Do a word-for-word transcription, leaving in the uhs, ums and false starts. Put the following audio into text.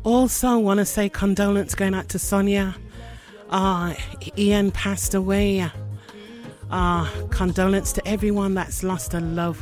Also, want to say condolence going out to Sonia. Uh, Ian passed away. Uh, condolence to everyone that's lost a loved